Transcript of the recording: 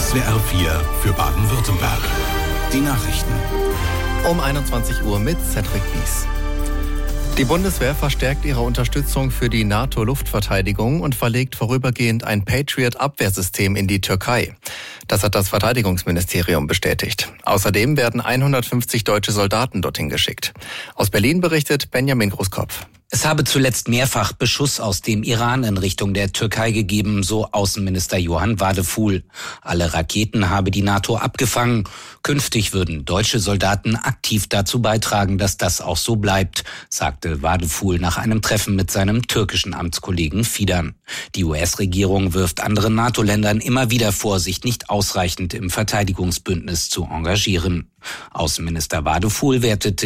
SWR 4 für Baden-Württemberg. Die Nachrichten. Um 21 Uhr mit Cedric Wies. Die Bundeswehr verstärkt ihre Unterstützung für die NATO-Luftverteidigung und verlegt vorübergehend ein Patriot-Abwehrsystem in die Türkei. Das hat das Verteidigungsministerium bestätigt. Außerdem werden 150 deutsche Soldaten dorthin geschickt. Aus Berlin berichtet Benjamin Großkopf. Es habe zuletzt mehrfach Beschuss aus dem Iran in Richtung der Türkei gegeben, so Außenminister Johann Wadefuhl. Alle Raketen habe die NATO abgefangen. Künftig würden deutsche Soldaten aktiv dazu beitragen, dass das auch so bleibt, sagte Wadefuhl nach einem Treffen mit seinem türkischen Amtskollegen Fidan. Die US-Regierung wirft anderen NATO-Ländern immer wieder vor, sich nicht ausreichend im Verteidigungsbündnis zu engagieren. Außenminister Wadefuhl wertete